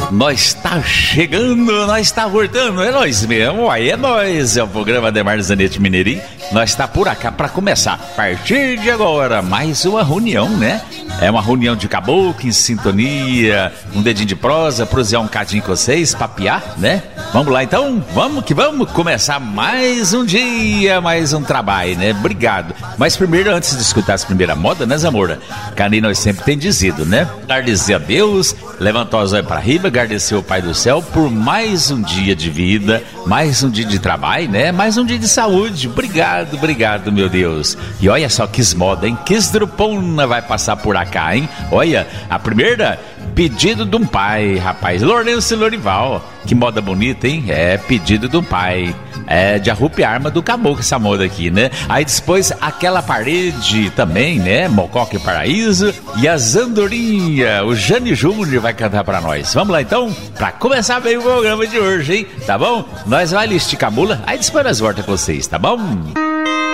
Nós está chegando, nós está voltando, é nós mesmo, aí é nós, é o programa Ademar Zanetti Mineirinho. Nós está por cá para começar, a partir de agora, mais uma reunião, né? É uma reunião de caboclo, em sintonia, um dedinho de prosa, prosear um cadinho com vocês, papiar, né? Vamos lá então, vamos que vamos começar mais um dia, mais um trabalho, né? Obrigado. Mas primeiro, antes de escutar as primeiras modas, né, Zamora? Cani nós sempre tem dizido, né? Agradecer a Deus, levantar os olhos para riba, agradecer ao Pai do Céu por mais um dia de vida, mais um dia de trabalho, né? Mais um dia de saúde. Obrigado, obrigado, meu Deus. E olha só que moda, hein? Que esdrupona vai passar por cá, hein? Olha, a primeira, pedido de um pai, rapaz. Lourenço e Lorival. Que moda bonita, hein? É, pedido de um pai. É de arrupiar arma do caboclo essa moda aqui, né? Aí depois aquela parede também, né? Mococa e Paraíso. E as andorinhas. O Jane Júnior vai cantar pra nós. Vamos lá então? Pra começar bem o programa de hoje, hein? Tá bom? Nós vai esticar a mula. Aí depois nós voltamos com vocês, tá bom?